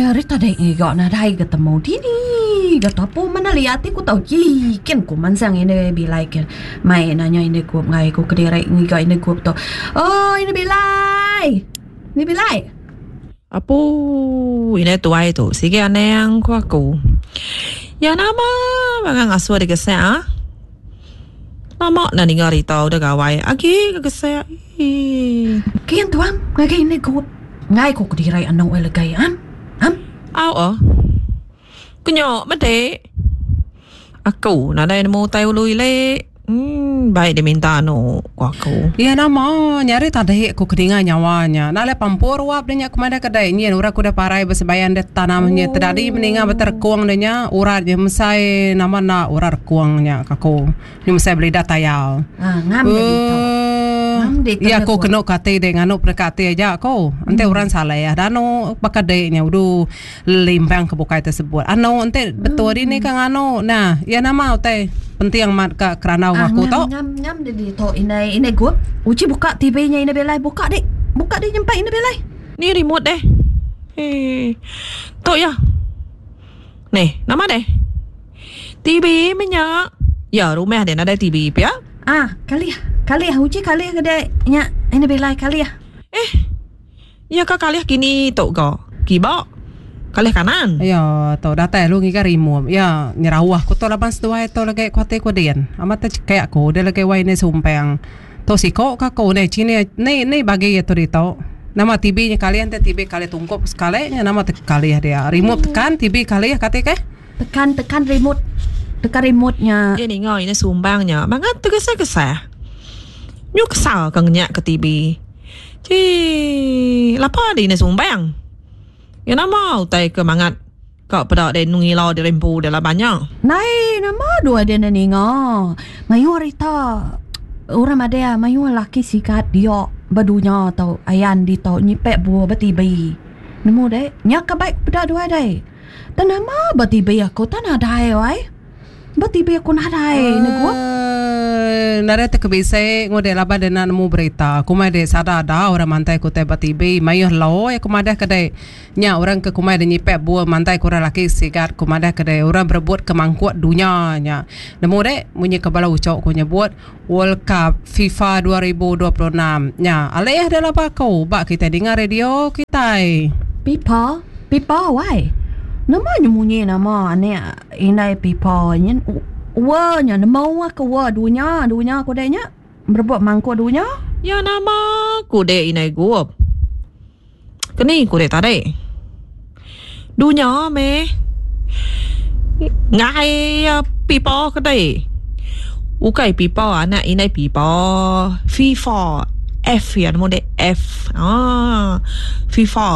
nyari tadi gak nadai ketemu dini gak tau apa mana lihat aku tahu kan ku mansang ini bilai kan main nanya ini ku ngai ku kediri ini gak ini ku tu oh ini bilai apa ini tuai tu sige aneh yang aku ya nama bang asuh di kesah nama nani ngari tahu dah gawai agi kesah kian tuang ngai ini ku ngai ku kediri anong elegai Ao Kenyo mate Aku nadai nemu tayo lui le baik dia minta aku. Ya nama nyari tadi aku kedengar nyawanya. Nale pampur wap denya kemana kedai ni ura kuda parai bersebayan de tanamnya tadi meninga berterkuang denya urat je mesai nama na urar kuangnya kako. Ni mesai beli data yau. Ngam ya ko kena kate de ngano perkate aja ko. Ante uran salah ya. Dano bakadainya udu limbang ke bukai tersebut. Ano ante betul ini kan ano. Nah, ya nama utai penting yang mat ka kerana aku tau. Ngam di to ini gua. Uci buka TV-nya ini belai buka dek nyampai ini belai. Ni remote deh. Tok ya. Nih, nama deh. TV minyak. Ya, rumah ada nada TV ya. Kali uci kali kedai nya ini belai kali ya. Ya kali kini tok go. Kiba. Kali kanan. Ya, tau data lu ngi ka remove. Ya, nyerawah ko to laban sedua to lagi kuate ko dian. Amat kayak ko de lagi wai ne sumpang. To siko ka ko ne chini ne bagi ya to dito. Nama TV nya kalian te TV kali tungkop sekali nya nama kali ya dia. Remote tekan TV kali ya kate ke? Tekan remote. Tekan remote-nya. Dia ni ngoi ne sumbangnya. Mangat tergesa-gesa. Nyuk sal kang nyak ke TV. Lapa di ne sumbang. Ya nama utai ke mangat kau pada de nungi lau de rempu de la banyak. Nai nama dua de ni ngo. Mayu rita. Orang ada mayu laki sikat dia badunya tau ayan di tau nyipek buah betibi. Nemu de nyak baik pada dua de. Dan nama betibi aku tan ada ai. Betibi aku nak ada ni gua. Nare te kebise ngode laba de na nemu berita. Kumai de sada ada orang mantai ko te batibi mayu lau ya kumada kedai nya orang ke kumai de nyipek buah mantai ko laki sikat kumada kedai orang berebut kemangkuat dunia nya. Nemu de munyi kebala ucok ko nyebut World Cup FIFA 2026 nya. Aleh de laba ko ba kita dengar radio kita. Pipa why? Nama nyemunyi nama ane inai pipa nyen nya nama ke dunia ko de nya berebut mangkuk dunia. Ya nama kude inai guop. Keni kude tadi. Dunia me. Ngai pipa kedai. Ukai pipa anak inai pipa FIFA F ya nama de F. FIFA.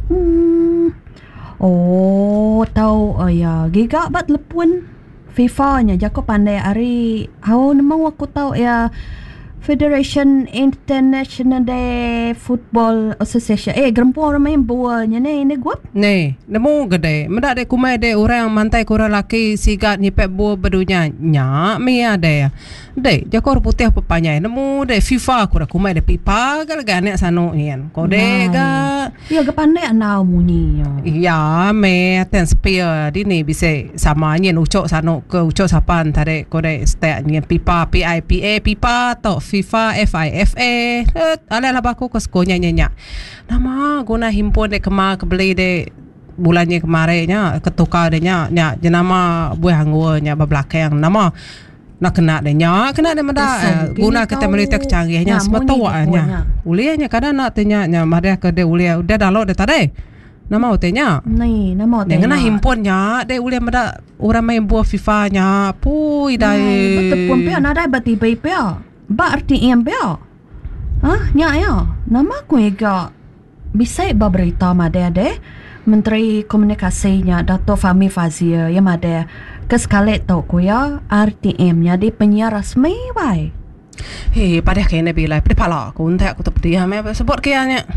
Oh, tahu ya giga bat lepun FIFA nya jako pandai ari. Nama aku tahu ya Federation International de Football Association. Gerempu orang main bola nya ni guap. Ne, nemu gede. Mendak de kumai de orang yang mantai kura laki sigat nyipek bola bedunya nya mi ada ya. De, jako putih apa panjang. Nemu de FIFA kura kumai de pipa gal nek sano nian. Kode ga. Ya ga pandai anau muni. Ya, me ten spear di ni bisa sama nyen ucok sano ke ucok sapan tare kode stek nyen pipa PIPA pipa to FIFA FIFA ala la bako ko skonya nya. Nama guna himpun de kema kebeli de bulannya kemarin nya ketukar de nya jenama buah anggur nya belakang nama nak kena de menda guna kita melihat kecanggihnya sebetulnya ulianya kadang nak tanya nya madah ke de ulia udah dalo de tadi nama utenya ni nama utenya dengan himpunnya de ulia meda orang main buah FIFA nya pui dai betul pun pe ana dai bati pe ba arti em pe nya ya nama ku ega bisa berita mada de Menteri Komunikasinya Dato' Fahmi Fazil yang ada kesekali tau ko ya RTM-nya di penyiar rasmi wai. Pada kena bila pada pala aku unta aku tak dia me sebut kianya.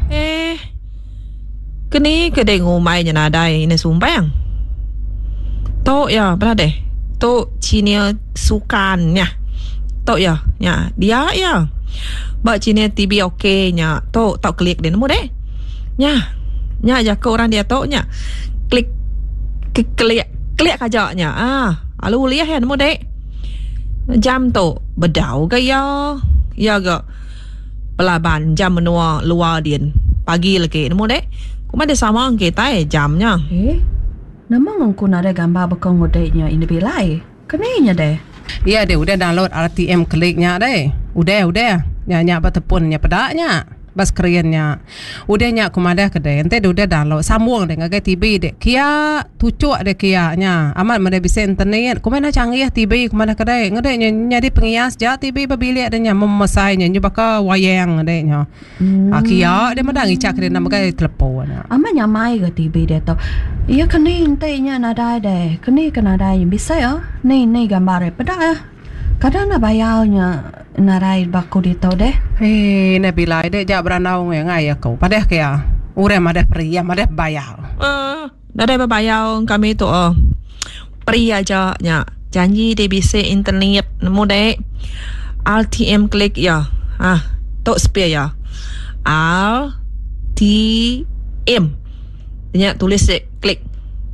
Kini kedai ngumai nya nadai ini sumbang. Tok ya, berada deh. Tok Cina sukannya. Tok ya, dia ya. Ba Cina TV okey nya. Tok tak klik dia nemu deh. Nya jako orang dia tok nya. klik kajaknya. Alu lihat ya nemu dek. Jam tu bedau ke ya ke pelaban jam menua luar din pagi lagi nemu dek. Kuma ada sama kita jamnya. Namang aku nak ada gambar bekong udainya ini bilai. Kenanya deh? Ya deh, udah download RTM kliknya deh. Udah. Nyak bertepun pedaknya. Bas kriannya. Udah nyak kumadah ke deh. Ente udah download sambung deh ngagai TV deh. Kia tucuk deh kianya. Amat mana bisa internet. Kumana canggih TV kumadah ke deh. Ngade nyadi pengias ja TV babilik adanya memesainya nyu baka wayang adanya. Kia dia madang icak dia nama kai telepon. Amat nyamai ke TV dia tau. Ya kini ente nya nada deh. Kini kena ada yang bisa ya. Ni gambar pedak ya. Kadang nak bayarnya narai baku di tau deh. Nak bilai deh jak beranau yang ngai kau. Padeh kia. Urem ada pria, ada bayar. Ada bayar kami tu pria aja nya. Janji dia bisa internet nemu deh. RTM klik ya. Tok spare ya. RTM. Nya tulis klik.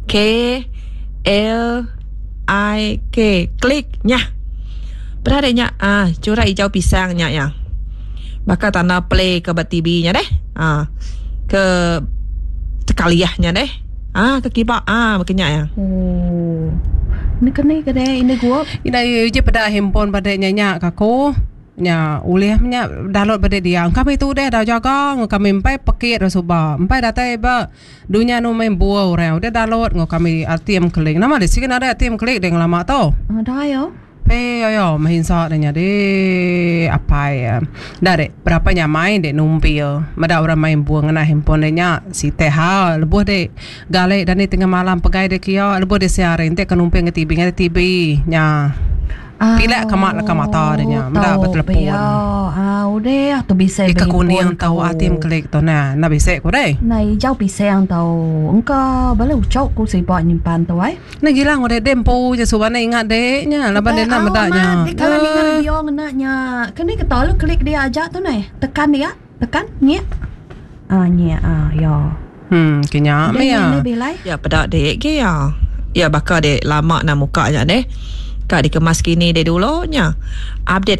KLIK klik nya. Beradanya curah hijau pisangnya ya. Bakal tanda play ke TV-nya deh. Ke tekaliahnya deh. Ke kipak begini ya. Ini kena ke deh ini gua. Ini je pada handphone pada nyanyi kako. Nya ulehnya download pada dia. Kami tu deh dah jaga kami empai paket rasuba. Empai data ba dunia no main buah orang. Udah download kami RTM klik. Nama dia sih ada RTM klik dengan lama tau. Ada ya. Yo mahinsa denya de apa ya. Dari berapa nya main de numpil. Mada orang main buang na handphone denya si teha lebuh de gale dan tengah malam pegai de kia lebuh de siare ente kenumpil nge TV nya. Pilak kamat mata denya mada bertelepon. Udah tu bisa Ika kuning tahu RTM klik tu na bisa ko deh. Nai jauh pisang tahu. Engkau boleh ucap ku sebab nyimpan tu ai. Na gilang udah dempo je subana ingat deknya laban dia nak medaknya. Kalau ingat dia ngenaknya. Kena kita lu klik dia aja tu nai. Tekan dia. Tekan nyek. Ya. Kenya me ya. Ya pedak dek ke ya. Ya bakal dek lama nak muka aja deh. Kak dikemas kini deh dulunya. Update.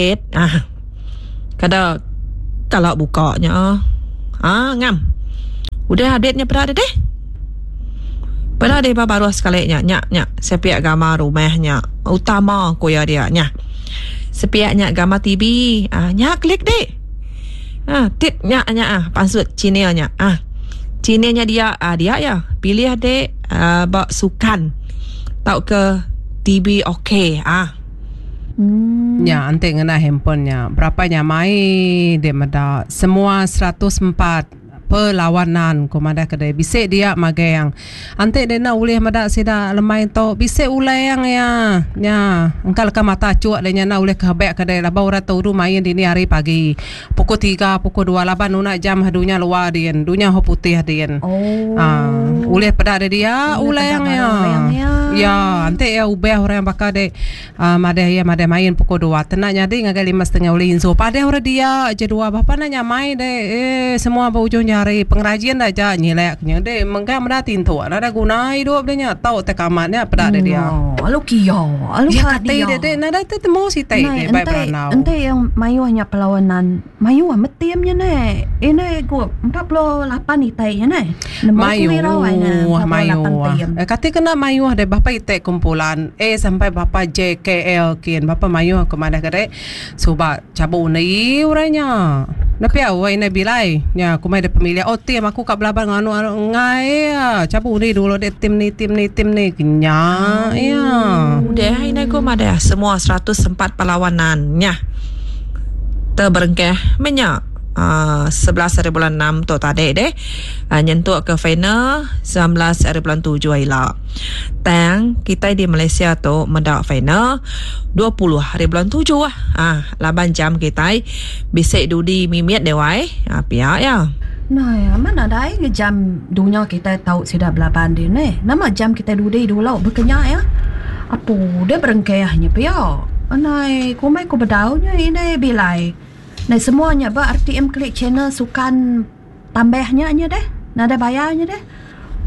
Kadang kalau bukanya ngam. Udah update-nya pernah deh. Pernah deh baru sekali nya. Sepiak gambar rumahnya. Utama ko ya dia nya. Sepiaknya gambar TV. Nya klik deh. Tit nya pansut Cina-nya. Cina-nya dia ya. Pilih deh bak sukan. Tahu ke TV okey. Ya, ante ngena handphonenya. Berapanya mai dia meda semua 104 perlawanan komanda kedai bisik dia magai yang ante dia nak ulih meda sida lemai to bisik ulai yang ya engkal ka mata cuak dia nak ulih ke habak kedai laba ora tau ru main dini hari pagi pukul 3 pukul 2 laban una jam hadunya luar dian dunia ho putih dian ulih pada dia ulai yang ya ante ya ubah orang bakal de made main pukul 2 tenaknya de ngagai 5:30 ulih inso pada ora dia je 2 bapa nanya main de semua bujungnya hari pengrajin aja nyileknya de mengga meratin tu ada guna hidup dia tahu tekamannya pada dia alu kiyo alu dia de nada temu si tai de baik beranau ente yang mayuhnya perlawanan mayuh metiamnya ne ini gua 48 ni tai ne mayuh kata kena mayuh de bapa ite kumpulan sampai bapa JKL kian bapa mayuh kemana kere suba cabu ni uranya tapi awai na bilai nya kumai de pemilih tim aku kat belaban nganu ngai cabu ni dulu de tim ni kenya ya udah ini aku ada semua 104 perlawanannya terberengkeh menyak 11 bulan 6 tu tadi deh nyentuh ke final 19 bulan 7 ila tang kita di Malaysia tu mendak final 20 bulan 7 laban jam kita bisa dudi mimiat dewai pihak ya nah mana ada jam dunia kita tahu sudah belapan dia ni nama jam kita dudi dulu berkenyak ya apa dia berengkehnya pihak anai kumai ku bedaunya ini bilai nah semuanya RTM klik channel sukan tambahnya deh. Nada bayarnya deh.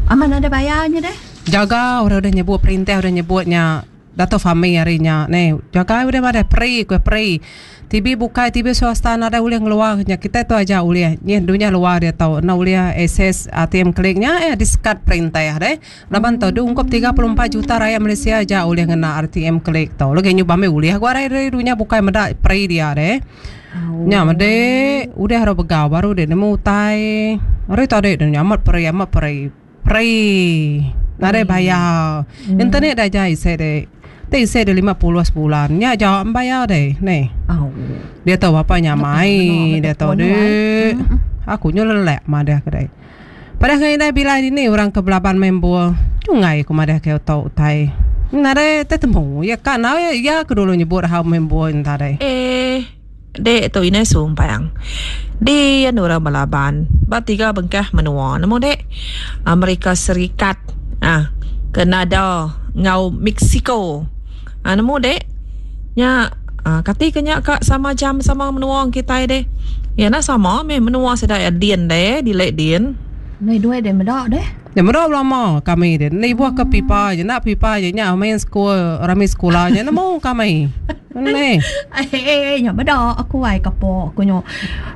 Aman ada bayarnya deh. Jaga orang udah nyebut perintah udah nyebutnya Dato Fahmi harinya. Nih, jaga udah ada pray. Tibi buka tibi swasta ada uliah ngeluarnya. Kita itu aja uliah. Ni dunia luar dia tahu. Na uliah SS ATM kliknya discard perintah ya deh. Laban tahu dia ungkap 34 juta rakyat Malaysia aja uliah kena ATM klik tahu. Lo kayaknya bame uliah gua dari dunia buka meda pray dia deh. Nya made udah harus begaw baru deh nemu utai. Hari tadi dunia amat pray. Nare bayar. Internet dah jai saya saya ada 50 sebulan. Nya jawab bayar deh. Nih. Dia tahu bapaknya mai. Dia tahu deh. Aku nyolek madah kedai. Padahal kena bila ini orang kebelaban member. Cungai aku madah kau tahu tai. Nare tetemu. Ya kan ya kedulu nyebut hal member entah deh. Dek tu ini sumpang. Dia orang belaban. Batiga bengkah menua. Namun dek Amerika Serikat. Kanada ngau Mexico. Nemu dek nya kati kenya kak sama jam sama menuang kita deh. Ya na sama me menua sedai dien deh di lek dien. Nei dua deh medak deh. Ya medak lama kami deh. Nei buah ke pipa je nak pipa je nya main sekolah rami sekolahnya nemu kami. Nei. Nya medak aku ai kapok aku nyo.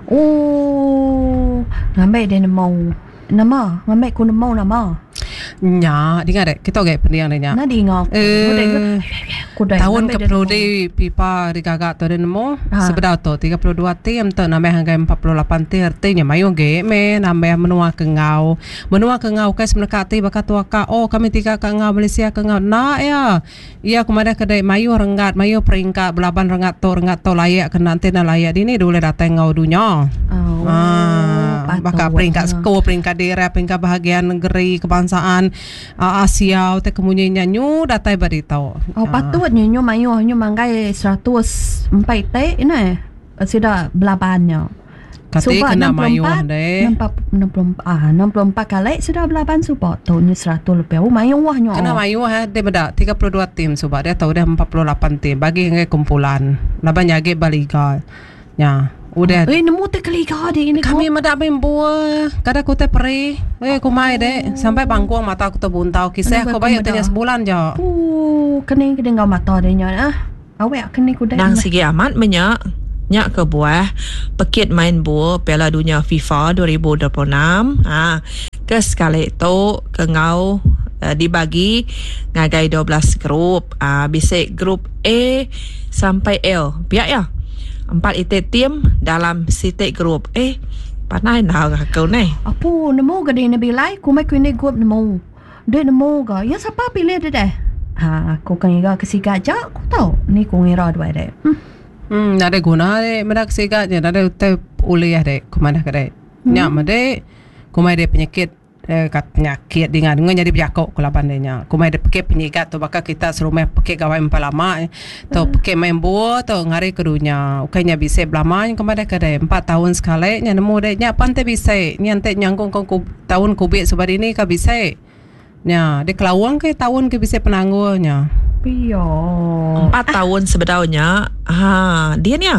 Ngambil deh nama ku nama. Nya, dengar dek, kita gak pendiang deh nya. Nah dengar. Tahun ke prodi pipa di gagak tu nemu sebenar tu 32 tim tu nambah hanggai 48 tim artinya mayu ge me nambah menua ke ngau kes menekati bakat tuaka kami tiga ke ngau Malaysia ke ngau nak ya kemana kedai mayu rengat mayu peringkat belaban rengat to layak ke nanti na layak dini dulu datang ngau dunia bakal peringkat skor peringkat daerah peringkat bahagian negeri kebangsaan Asia te kemudian nyu datai beritahu patutnya nyu mayu nyu manggai 104 teh ini sudah belabannya kati kena mayu deh 64 kali sudah belaban support tahunnya 100 lebih mayu wahnya kena mayu dia beda 32 tim sebab dia tahu dia 48 tim bagi ngai kumpulan laban nyage baliga nya udah nemu te keliga deh ini kami medak membuat kada aku te peri kumai deh sampai bangkuang mata aku terbuntau kisah aku bayar tanya sebulan je kene ngau mata deh nya awak kene ku deh nang sigi amat menyak ke buah pekit main bola Piala Dunia FIFA 2026 ke sekali tu ke ngau dibagi ngagai 12 grup bisik grup A sampai L biak ya 4 tim dalam sitik grup panai nào kau ni apa nemu gede nabi lai ku mai kini grup nemu dia nemu ga ya siapa pilih deh aku kan ga kesiga aja aku tahu ni ku ngira dua deh ada guna deh medak kesiga je ada utai uliah deh kumana kadai nya made kumai deh penyakit kat penyakit dengan jadi berjakok kelaban dehnya kumai deh pakai penyigat tu bakal kita serumah pakai gawai empalama tu pakai main bola tu ngari kedunya ukainya bisa belama kumai deh kadai 4 tahun sekali nya nemu deh nya pantai bisa nya ante nyangkung tahun kubik sebab ini ka bisa nya de kelawang ke tahun ke bisa penangguhnya piyo 4 tahun sebenarnya dia ni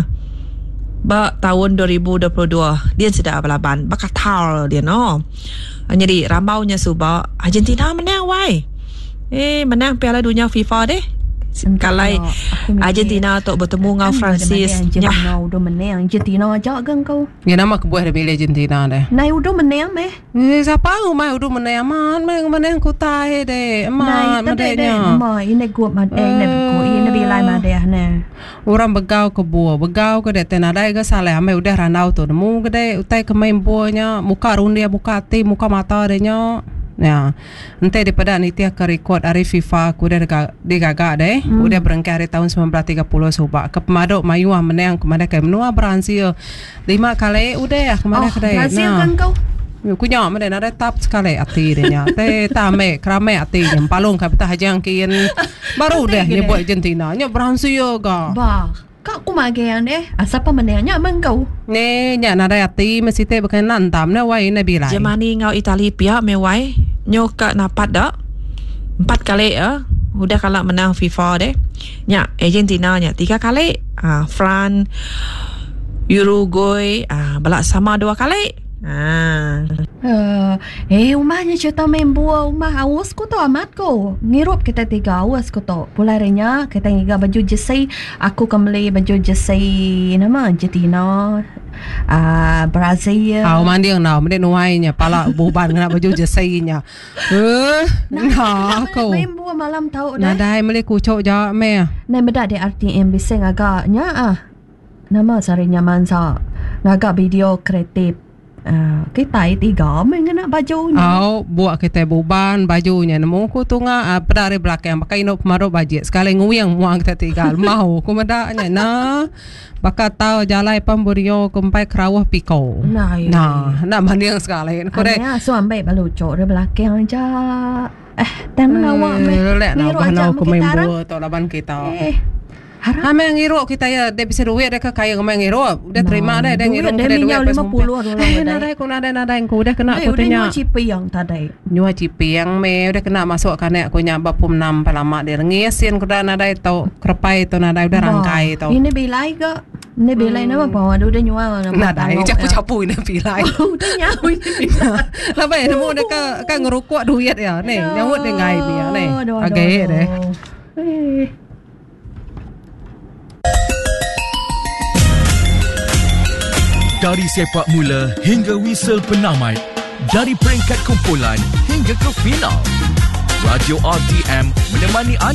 tahun 2022 dia sudah belaban bakal tahu dia no jadi rambaunya subah Argentina menang wai menang Piala Dunia FIFA deh kalai Argentina tu bertemu dengan Francis Argentina udah menang Argentina aja kan kau ya nama kebuah dia milih Argentina deh nai udah menang meh siapa rumah udah menang menang kutai deh madanya ini gua ini bilai madeh ne orang begau ke deh tenadai ke salah ame udah ranau tu nemu ke deh utai ke main buahnya muka rundia muka hati muka mata dehnya ya ente daripada nitia ke rekod hari FIFA aku dah digagak deh udah berangkat hari tahun 1930 sebab ke pemadok mayuah menang kemana ke menua Brazil 5 kali udah kemana ke deh Brazil kan kau aku nyok mana ada tap sekali hati dehnya te tame krame hati palung kapita hajang kian baru deh ni buat Argentina nyok Brazil ga kau aku magian siapa menangnya mengkau ne nya nada hati mesti te bukan nantam na wai na bilai Germany ngau Itali pihak mewai nyoka napat dak 4 kali udah kalah menang FIFA deh nya Argentina nya 3 kali France Uruguay balak sama 2 kali Umahnya cerita main buah umah awas ko to amat ko. Ngirup kita 3 awas ko to. Pularinya kita ngiga baju jersey. Aku kembali baju jersey nama Argentina, Brazil. Mandi yang mandi nuainya pala buban kena baju jersey-nya. Aku. Main buah malam tahu dah. Nadai meli kucok ja me. Nai beda di RTM bising agaknya nama sarinya mansa. Ngagak video kreatif. Kita 3 main kena bajunya. Buat kita buban bajunya nemu ku tu nga pedari belakang pakai no pemaruh bajet sekali nguyang muang kita 3 mau ku medaknya baka tahu jalai pemburio kumpai kerawah piko. Nak mandiang sekali. Korek. So ambil balucok di belakang aja. Tangan awak lek nak bahan aku main buat atau laban kita. Yang ngiruk kita ya, dia bisa duit dia kaya ngomong ngiruk, udah terima dah dia ngiruk dia minyak 50 dolar. Nada aku udah kena aku tanya. Udah cipiang tadi. Nyua cipiang me udah kena masuk karena aku nyaba pum 6 palama dia ngiasin ku dah nada itu krepai itu nada udah rangkai itu. Ini bilai ke? Ini bilai nama bawa udah nyua nada capu-capu ini bilai. Udah nyawa ini bilai. Lah bae nemu dia kan ngerukuk duit ya. Nih, nyawut dia ngai dia nih. Agak deh. Dari sepak mula hingga whistle penamait, dari peringkat kumpulan hingga ke final, Radio RTM menemani anda.